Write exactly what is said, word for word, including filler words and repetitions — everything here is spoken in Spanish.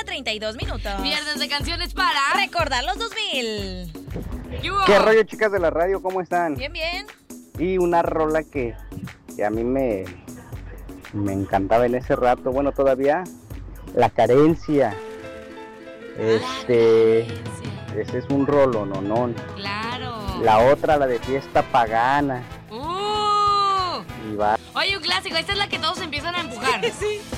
treinta y dos minutos. Viernes de canciones para recordar los dos mil. ¿Qué rollo, chicas de la radio? ¿Cómo están? Bien, bien. Y una rola que, que a mí me, me encantaba en ese rato, bueno, todavía, La Carencia. Este, ese es un rolo, no, no. Claro. La otra, la de Fiesta Pagana. Uh. Y va. Oye, un clásico, esta es la que todos empiezan a empujar. Sí.